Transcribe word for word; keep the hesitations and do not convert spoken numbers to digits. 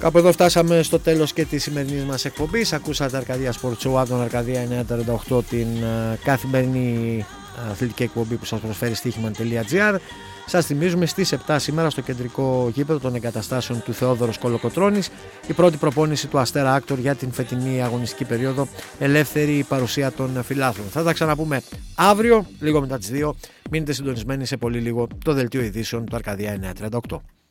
Κάπου εδώ φτάσαμε στο τέλος και της σημερινής μας εκπομπής. Ακούσατε Αρκαδία Sport Show από τον Αρκαδία εννιακόσια τριάντα οκτώ, την uh, καθημερινή αθλητική εκπομπή που σας προσφέρει στοίχημαν τελεία τζι άρ. Σας θυμίζουμε στις επτά σήμερα στο κεντρικό γήπεδο των εγκαταστάσεων του Θεόδωρος Κολοκοτρώνης η πρώτη προπόνηση του Αστέρα Άκτορ για την φετινή αγωνιστική περίοδο, ελεύθερη παρουσία των φιλάθλων. Θα τα ξαναπούμε αύριο, λίγο μετά τις δύο. Μείνετε συντονισμένοι, σε πολύ λίγο το δελτίο ειδήσεων του Αρκαδία εννιακόσια τριάντα οκτώ.